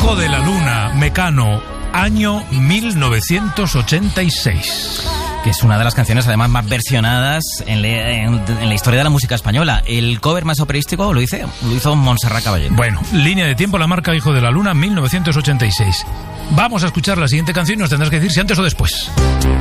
Hijo de la Luna, Mecano, año 1986. Que es una de las canciones además más versionadas en la historia de la música española. El cover más operístico lo hizo Montserrat Caballé. Bueno, línea de tiempo, la marca Hijo de la Luna, 1986. Vamos a escuchar la siguiente canción y nos tendrás que decir si antes o después.